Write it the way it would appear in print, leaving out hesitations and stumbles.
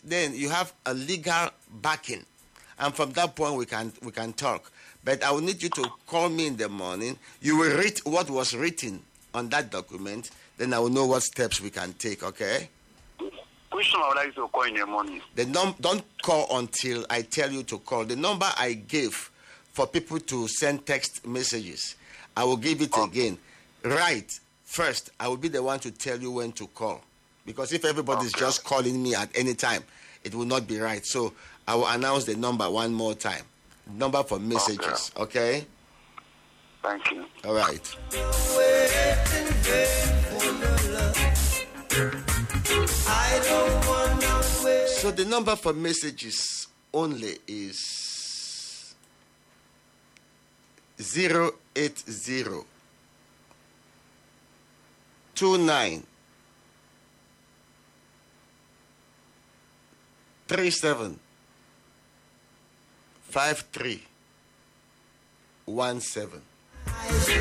then you have a legal backing, and from that point we can talk. But I will need you to call me in the morning. You will read what was written on that document. Then I will know what steps we can take. Okay? Which number would I like to call in the morning? Don't call until I tell you to call. The number I gave for people to send text messages, I will give it again. Right. First, I will be the one to tell you when to call. Because if everybody is just calling me at any time, it will not be right. So I will announce the number one more time. Number for messages. Okay? Thank you. All right. So the number for messages only is 080 29 37 53 17.